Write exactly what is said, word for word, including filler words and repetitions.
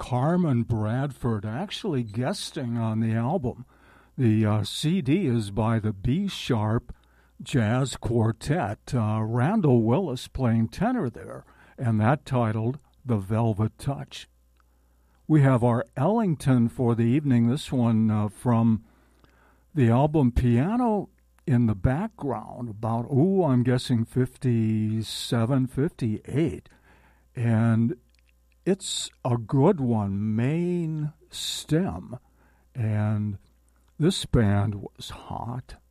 Carmen Bradford actually guesting on the album. The uh, C D is by the B-sharp Jazz Quartet. Uh, Randall Willis playing tenor there, and that titled The Velvet Touch. We have our Ellington for the evening, this one uh, from the album Piano in the Background, about, oh, I'm guessing fifty-seven, fifty-eight. And it's a good one, Main Stem. And this band was hot.